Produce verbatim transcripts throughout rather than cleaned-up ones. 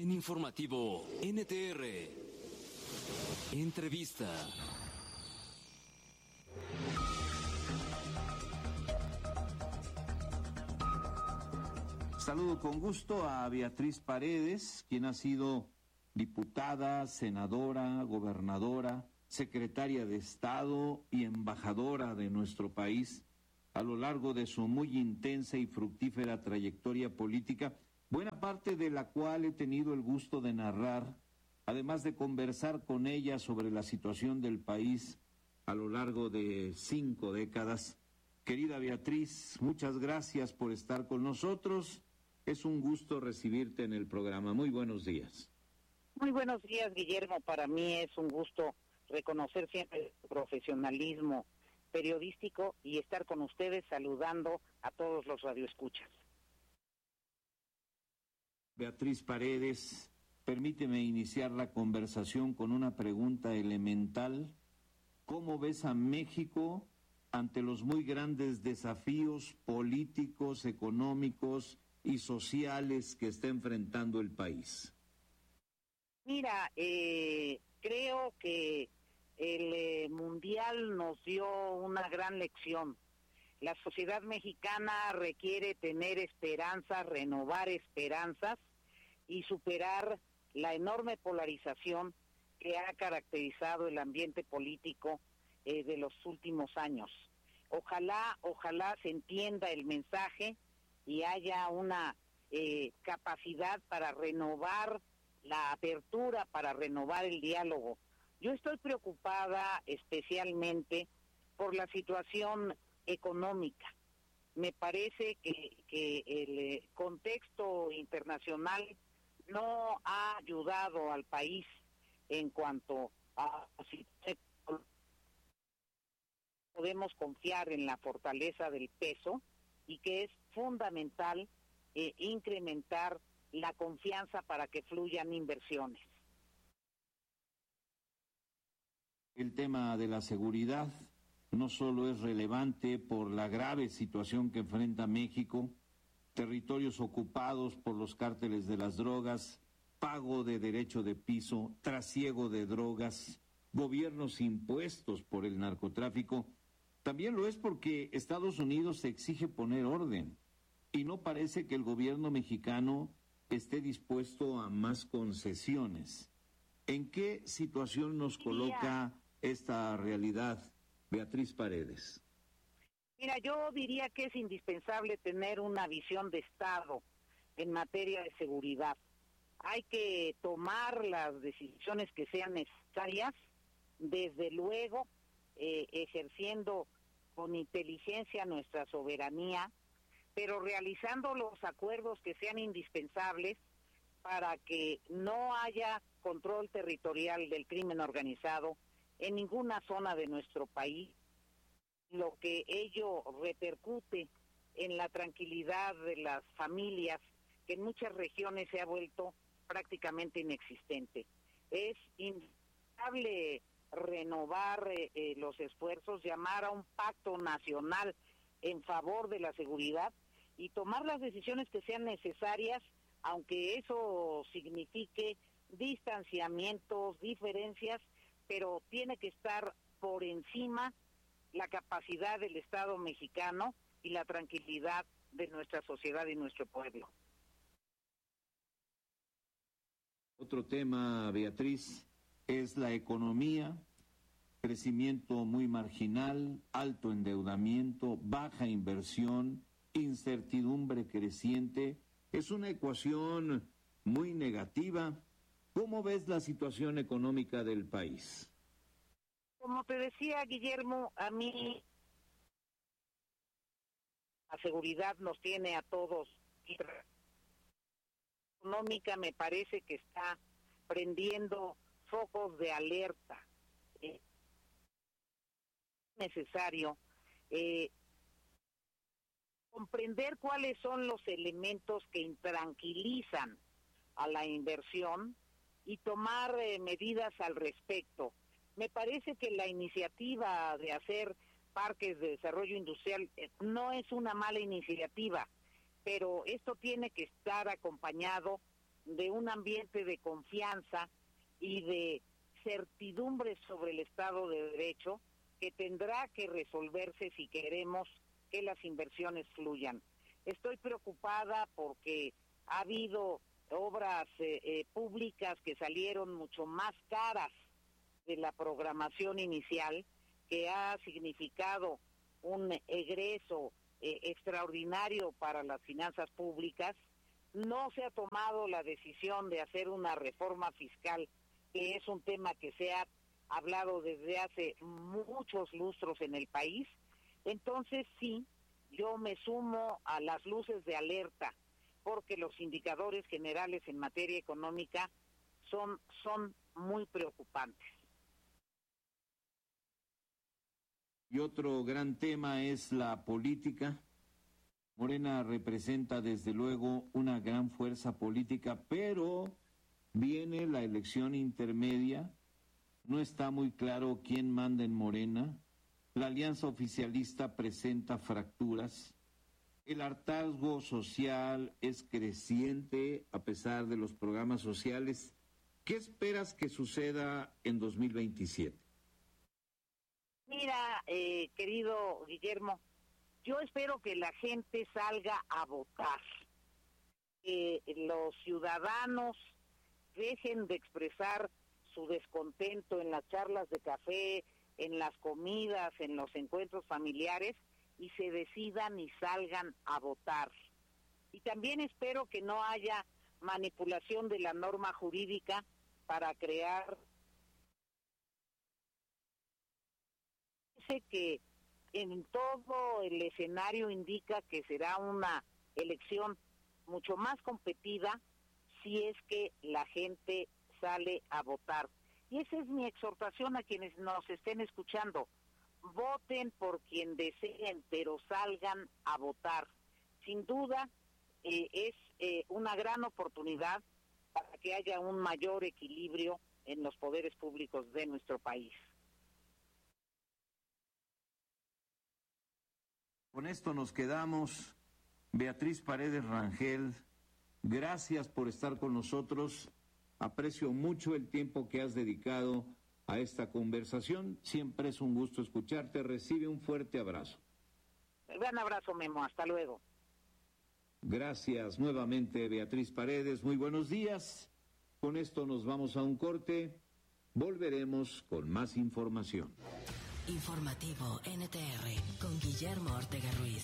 En Informativo N T R, entrevista. Saludo con gusto a Beatriz Paredes, quien ha sido diputada, senadora, gobernadora, secretaria de Estado y embajadora de nuestro país a lo largo de su muy intensa y fructífera trayectoria política, buena parte de la cual he tenido el gusto de narrar, además de conversar con ella sobre la situación del país a lo largo de cinco décadas. Querida Beatriz, muchas gracias por estar con nosotros. Es un gusto recibirte en el programa. Muy buenos días. Muy buenos días, Guillermo. Para mí es un gusto reconocer siempre el profesionalismo periodístico y estar con ustedes saludando a todos los radioescuchas. Beatriz Paredes, permíteme iniciar la conversación con una pregunta elemental. ¿Cómo ves a México ante los muy grandes desafíos políticos, económicos y sociales que está enfrentando el país? Mira, eh, creo que el eh, Mundial nos dio una gran lección. La sociedad mexicana requiere tener esperanzas, renovar esperanzas y superar la enorme polarización que ha caracterizado el ambiente político eh, de los últimos años. Ojalá, ojalá se entienda el mensaje y haya una eh, capacidad para renovar la apertura, para renovar el diálogo. Yo estoy preocupada especialmente por la situación económica. Me parece que, que el eh, contexto internacional no ha ayudado al país en cuanto a si podemos confiar en la fortaleza del peso y que es fundamental eh, incrementar la confianza para que fluyan inversiones. El tema de la seguridad no solo es relevante por la grave situación que enfrenta México, territorios ocupados por los cárteles de las drogas, pago de derecho de piso, trasiego de drogas, gobiernos impuestos por el narcotráfico, también lo es porque Estados Unidos exige poner orden y no parece que el gobierno mexicano esté dispuesto a más concesiones. ¿En qué situación nos coloca esta realidad, Beatriz Paredes? Mira, yo diría que es indispensable tener una visión de Estado en materia de seguridad. Hay que tomar las decisiones que sean necesarias, desde luego eh, ejerciendo con inteligencia nuestra soberanía, pero realizando los acuerdos que sean indispensables para que no haya control territorial del crimen organizado en ninguna zona de nuestro país, lo que ello repercute en la tranquilidad de las familias, que en muchas regiones se ha vuelto prácticamente inexistente. Es indispensable renovar eh, eh, los esfuerzos, llamar a un pacto nacional en favor de la seguridad y tomar las decisiones que sean necesarias, aunque eso signifique distanciamientos, diferencias, pero tiene que estar por encima la capacidad del Estado mexicano y la tranquilidad de nuestra sociedad y nuestro pueblo. Otro tema, Beatriz, es la economía, crecimiento muy marginal, alto endeudamiento, baja inversión, incertidumbre creciente. Es una ecuación muy negativa. ¿Cómo ves la situación económica del país? Como te decía, Guillermo, a mí la seguridad nos tiene a todos. La económica me parece que está prendiendo focos de alerta. Es necesario eh, comprender cuáles son los elementos que intranquilizan a la inversión y tomar eh, medidas al respecto. Me parece que la iniciativa de hacer parques de desarrollo industrial eh, no es una mala iniciativa, pero esto tiene que estar acompañado de un ambiente de confianza y de certidumbre sobre el Estado de Derecho que tendrá que resolverse si queremos que las inversiones fluyan. Estoy preocupada porque ha habido obras eh, eh, públicas que salieron mucho más caras de la programación inicial, que ha significado un egreso eh, extraordinario para las finanzas públicas. No se ha tomado la decisión de hacer una reforma fiscal, que es un tema que se ha hablado desde hace muchos lustros en el país. Entonces sí, yo me sumo a las luces de alerta, porque los indicadores generales en materia económica son, son muy preocupantes. Y otro gran tema es la política. Morena representa desde luego una gran fuerza política, pero viene la elección intermedia, no está muy claro quién manda en Morena, la alianza oficialista presenta fracturas, el hartazgo social es creciente a pesar de los programas sociales. ¿Qué esperas que suceda en dos mil veintisiete? Mira, eh, querido Guillermo, yo espero que la gente salga a votar, que los ciudadanos dejen de expresar su descontento en las charlas de café, en las comidas, en los encuentros familiares, y se decidan y salgan a votar. Y también espero que no haya manipulación de la norma jurídica para crear... Dice que en todo el escenario indica que será una elección mucho más competida si es que la gente sale a votar. Y esa es mi exhortación a quienes nos estén escuchando. Voten por quien deseen, pero salgan a votar. Sin duda, eh, es eh, una gran oportunidad para que haya un mayor equilibrio en los poderes públicos de nuestro país. Con esto nos quedamos. Beatriz Paredes Rangel, gracias por estar con nosotros. Aprecio mucho el tiempo que has dedicado a esta conversación. Siempre es un gusto escucharte. Recibe un fuerte abrazo. Un gran abrazo, Memo. Hasta luego. Gracias nuevamente, Beatriz Paredes. Muy buenos días. Con esto nos vamos a un corte. Volveremos con más información. Informativo N T R con Guillermo Ortega Ruiz.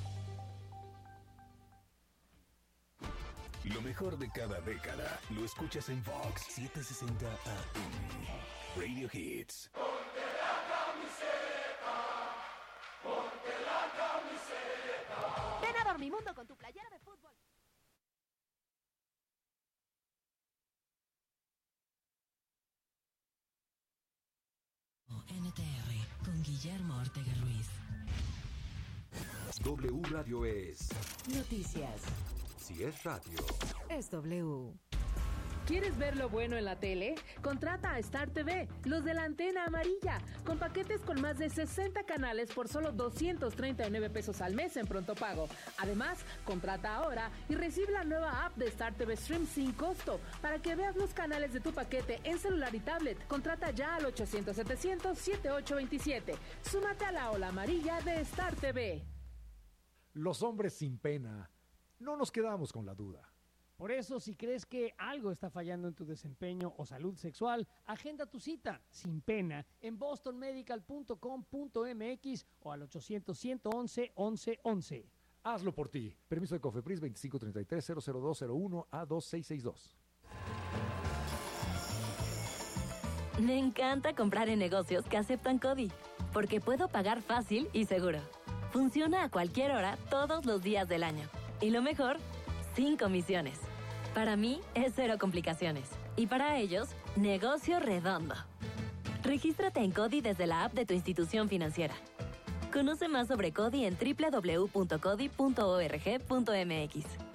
Lo mejor de cada década lo escuchas en Vox setecientos sesenta A M. Radio Hits. Ponte la camiseta, ponte la camiseta. Ven a Dormimundo con tu playera de fútbol. N T R con Guillermo Ortega Ruiz. W Radio es Noticias. Si es radio, Es W. ¿Quieres ver lo bueno en la tele? Contrata a Star T V, los de la antena amarilla, con paquetes con más de sesenta canales por solo doscientos treinta y nueve pesos al mes en pronto pago. Además, contrata ahora y recibe la nueva app de Star T V Stream sin costo para que veas los canales de tu paquete en celular y tablet. Contrata ya al ochocientos setecientos setenta y ocho veintisiete. Súmate a la ola amarilla de Star T V. Los hombres sin pena. No nos quedamos con la duda. Por eso, si crees que algo está fallando en tu desempeño o salud sexual, agenda tu cita sin pena en boston medical punto com punto m x o al ochocientos, ciento once, once once. Hazlo por ti. Permiso de Cofepris veinticinco treinta y tres, cero cero dos cero uno A dos seis seis dos. Me encanta comprar en negocios que aceptan CODI, porque puedo pagar fácil y seguro. Funciona a cualquier hora, todos los días del año. Y lo mejor, sin comisiones. Para mí es cero complicaciones. Y para ellos, negocio redondo. Regístrate en CODI desde la app de tu institución financiera. Conoce más sobre CODI en doble u doble u doble u punto codi punto org punto m x.